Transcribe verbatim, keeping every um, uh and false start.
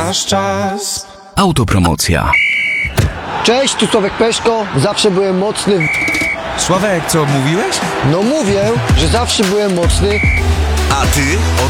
nasz czas. Autopromocja. Cześć, tu Sławek Peszko. Zawsze byłem mocny. Sławek, co mówiłeś? No mówię, że zawsze byłem mocny. A ty